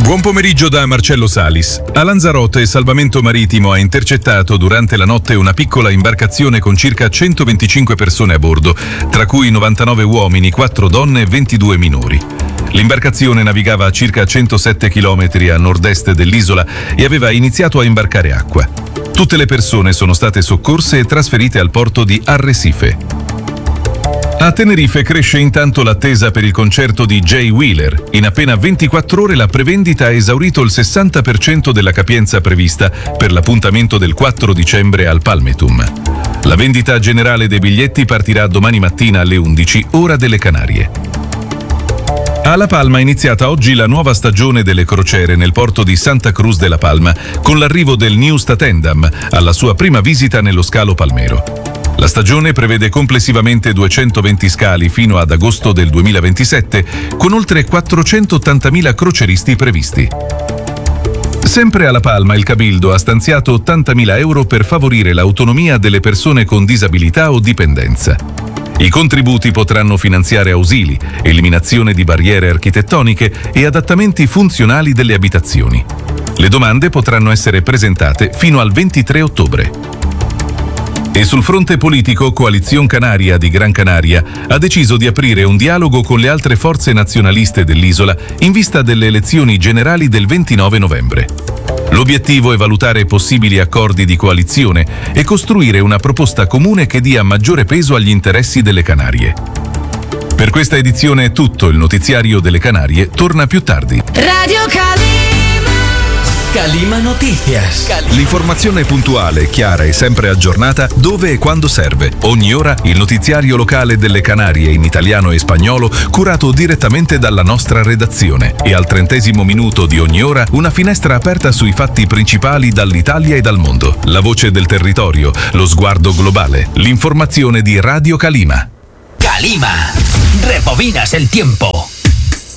Buon pomeriggio da Marcello Salis. A Lanzarote Salvamento Marittimo ha intercettato durante la notte una piccola imbarcazione con circa 125 persone a bordo, tra cui 99 uomini, 4 donne e 22 minori. L'imbarcazione navigava a circa 107 km a nord-est dell'isola e aveva iniziato a imbarcare acqua. Tutte le persone sono state soccorse e trasferite al porto di Arrecife. A Tenerife cresce intanto l'attesa per il concerto di Jay Wheeler. In appena 24 ore la prevendita ha esaurito il 60% della capienza prevista per l'appuntamento del 4 dicembre al Palmetum. La vendita generale dei biglietti partirà domani mattina alle 11, ora delle Canarie. A La Palma è iniziata oggi la nuova stagione delle crociere nel porto di Santa Cruz de la Palma, con l'arrivo del New Statendam alla sua prima visita nello scalo palmero. La stagione prevede complessivamente 220 scali fino ad agosto del 2027, con oltre 480.000 croceristi previsti. Sempre a La Palma il Cabildo ha stanziato 80.000 euro per favorire l'autonomia delle persone con disabilità o dipendenza. I contributi potranno finanziare ausili, eliminazione di barriere architettoniche e adattamenti funzionali delle abitazioni. Le domande potranno essere presentate fino al 23 ottobre. E sul fronte politico, Coalizione Canaria di Gran Canaria ha deciso di aprire un dialogo con le altre forze nazionaliste dell'isola in vista delle elezioni generali del 29 novembre. L'obiettivo è valutare possibili accordi di coalizione e costruire una proposta comune che dia maggiore peso agli interessi delle Canarie. Per questa edizione è tutto, il notiziario delle Canarie torna più tardi. Radio Calima Noticias. L'informazione puntuale, chiara e sempre aggiornata dove e quando serve. Ogni ora il notiziario locale delle Canarie in italiano e spagnolo curato direttamente dalla nostra redazione. E al 30° minuto di ogni ora una finestra aperta sui fatti principali dall'Italia e dal mondo. La voce del territorio, lo sguardo globale, l'informazione di Radio Calima. Calima, rebobinas el tiempo.